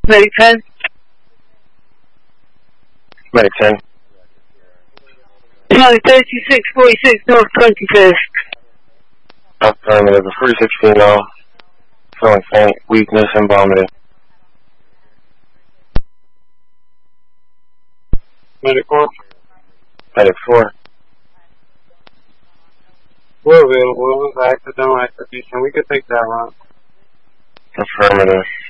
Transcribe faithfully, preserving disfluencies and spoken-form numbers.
Medic ten. Medic ten. Charlie thirty-six forty-six North twenty-fifth. Affirmative. three sixteen now. Feeling faint, weakness, and vomiting. Medic four. Medic four. We're available. It was accidental execution. We could take that route. Affirmative.